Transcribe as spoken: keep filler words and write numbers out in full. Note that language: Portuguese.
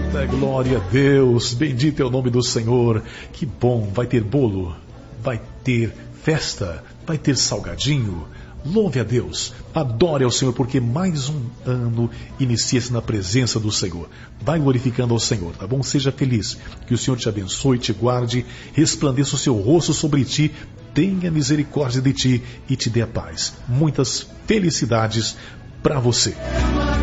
Glória a Deus, bendito é o nome do Senhor. Que bom, vai ter bolo, vai ter festa, vai ter salgadinho. Louve a Deus, adore ao Senhor, porque mais um ano inicia-se na presença do Senhor. Vai glorificando ao Senhor, tá bom? Seja feliz, que o Senhor te abençoe, te guarde, resplandeça o seu rosto sobre ti, tenha misericórdia de ti e te dê a paz. Muitas felicidades para você.